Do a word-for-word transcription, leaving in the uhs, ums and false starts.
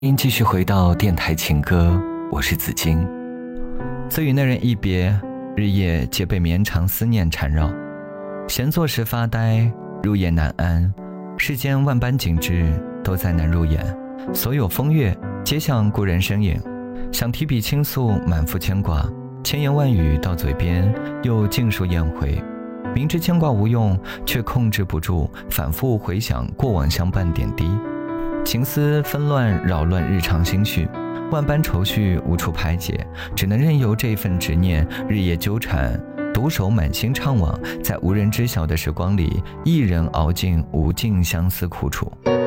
您继续回到电台情歌，我是子金。自与那人一别，日夜皆被绵长思念缠绕，闲坐时发呆，入夜难安。世间万般景致都再难入眼，所有风月皆像故人身影，想提笔倾诉，满腹牵挂，千言万语到嘴边，又尽数咽回。明知牵挂无用，却控制不住，反复回想过往相伴点滴。情思纷乱扰乱日常心绪，万般愁绪无处排解，只能任由这份执念日夜纠缠，独守满心怅惘，在无人知晓的时光里，一人熬尽无尽相思苦楚。